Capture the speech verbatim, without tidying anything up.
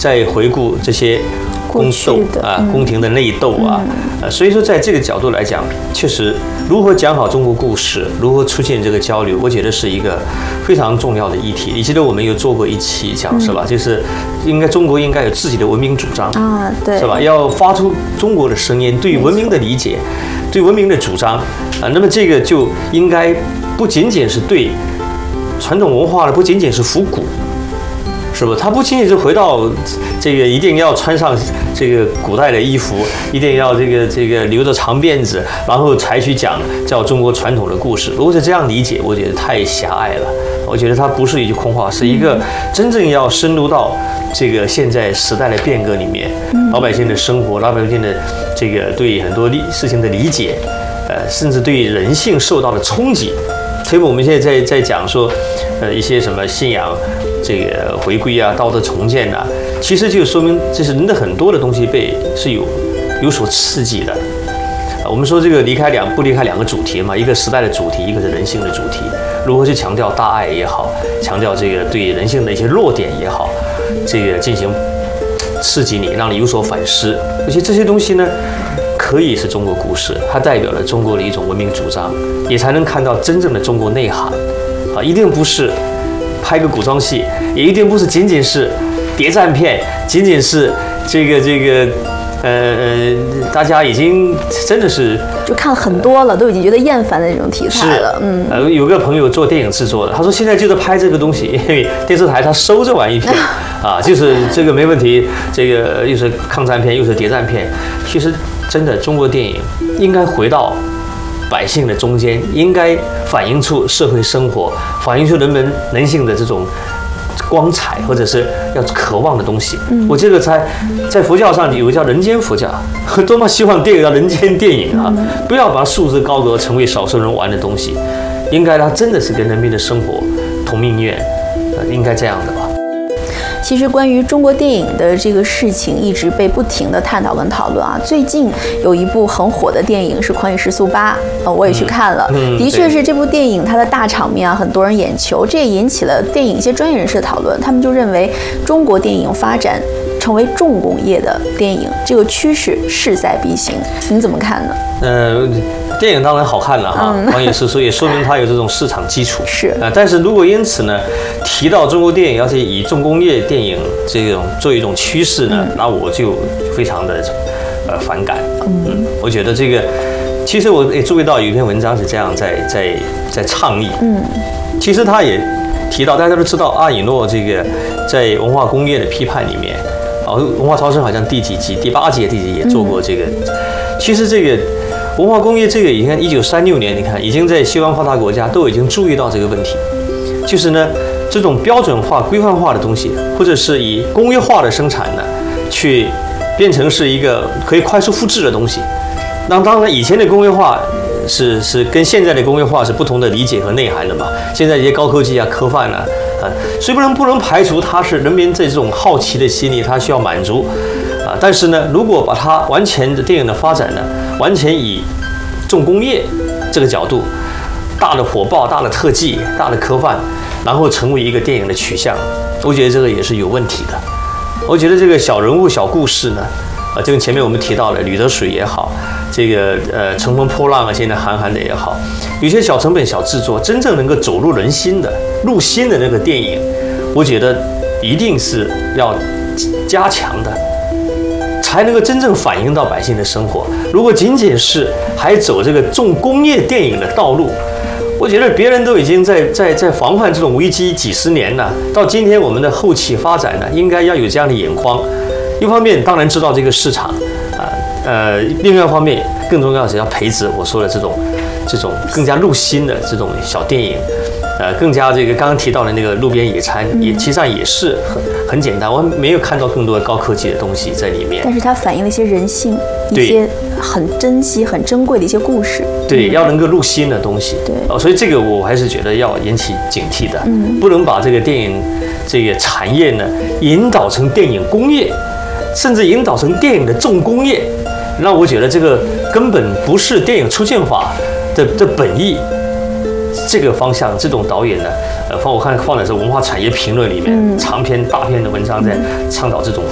在回顾这些宫斗啊、 嗯、 宫廷的内斗啊，呃，所以说在这个角度来讲，确实如何讲好中国故事，如何出现这个交流，我觉得是一个非常重要的议题。你记得我们有做过一期讲、嗯、是吧？就是应该中国应该有自己的文明主张啊，对， 是吧？要发出中国的声音，对文明的理解，对文明的主张啊。那么这个就应该不仅仅是对传统文化的，不仅仅是复古。是不？他不仅仅是回到这个一定要穿上这个古代的衣服，一定要这个这个留着长辫子，然后才去讲叫中国传统的故事。如果是这样理解，我觉得太狭隘了。我觉得它不是一句空话，是一个真正要深入到这个现在时代的变革里面，老百姓的生活，老百姓的这个对很多事情的理解，呃，甚至对人性受到的冲击。所以我们现在在在讲说，呃，一些什么信仰。这个回归啊，道德重建啊，其实就说明这是人的很多的东西被是有有所刺激的。啊，我们说这个离开两不离开两个主题嘛，一个时代的主题，一个是人性的主题。如何去强调大爱也好，强调这个对人性的一些弱点也好，这个进行刺激你，让你有所反思。而且这些东西呢，可以是中国故事，它代表了中国的一种文明主张，也才能看到真正的中国内涵。啊，一定不是。拍个古装戏，也一定不是仅仅是谍战片，仅仅是这个这个，呃呃，大家已经真的是就看了很多了，都已经觉得厌烦的那种题材了。嗯， 呃，有个朋友做电影制作的，他说现在就在拍这个东西，因为电视台他收这玩意片啊，就是这个没问题，这个又是抗战片又是谍战片，其实真的中国电影应该回到。百姓的中间应该反映出社会生活，反映出人们人性的这种光彩，或者是要渴望的东西。嗯、我这个在在佛教上有个叫人间佛教，多么希望电影叫人间电影啊！嗯、不要把束之高阁成为少数人玩的东西，应该它真的是跟人民的生活同命运，呃，应该这样的吧。 其实关于中国电影的这个事情一直被不停的探讨跟讨论啊。最近有一部很火的电影是《狂野时速八》，呃，我也去看了，嗯嗯、的确是这部电影它的大场面啊，很多人眼球，这也引起了电影一些专业人士的讨论。他们就认为中国电影发展成为重工业的电影，这个趋势势在必行。你怎么看呢？ 呃，电影当然好看了哈，《狂野时速》也说明它有这种市场基础。 是啊，但是如果因此呢，提到中国电影要是以重工业电影这种作为一种趋势呢，嗯、那我就非常的呃反感。嗯，我觉得这个，其实我也注意到有一篇文章是这样在在在倡议。嗯，其实他也提到，大家都知道阿以诺这个在文化工业的批判里面，啊，文化超生好像第几集、第八集、第几集也做过这个。嗯、其实这个。文化工业这个，你看，一九三六年，你看已经在西方发达国家都已经注意到这个问题，就是呢，这种标准化、规范化的东西，或者是以工业化的生产呢，去变成是一个可以快速复制的东西。那当然，以前的工业化是是跟现在的工业化是不同的理解和内涵的嘛。现在一些高科技啊、科幻啊，啊，所以不能不能排除它是人民这种好奇的心理，它需要满足。啊，但是呢，如果把它完全的电影的发展呢，完全以重工业这个角度，大的火爆、大的特技、大的科幻，然后成为一个电影的取向，我觉得这个也是有问题的。我觉得这个小人物、小故事呢，啊，这个前面我们提到的吕得水也好，这个呃乘风破浪啊，现在韩寒的也好，有些小成本、小制作，真正能够走入人心的、入心的那个电影，我觉得一定是要加强的。才能够真正反映到百姓的生活。如果仅仅是还走这个重工业电影的道路，我觉得别人都已经在在在防范这种危机几十年了。到今天我们的后期发展呢，应该要有这样的眼光。一方面当然知道这个市场，啊呃，另外一方面更重要的是要培植我说的这种这种更加入心的这种小电影。呃，更加这个刚刚提到的那个路边野餐，也其实上也是很很简单，我没有看到更多的高科技的东西在里面。 但是它反映了一些人性，一些很珍惜、很珍贵的一些故事。 对，要能够入心的东西。 对， 哦，所以这个我还是觉得要引起警惕的，嗯，不能把这个电影这个产业呢引导成电影工业，甚至引导成电影的重工业。那我觉得这个根本不是电影出现法的的本意。这个方向，这种导演呢，呃，放我看放的是《文化产业评论》里面、嗯、长篇大篇的文章，在倡导这种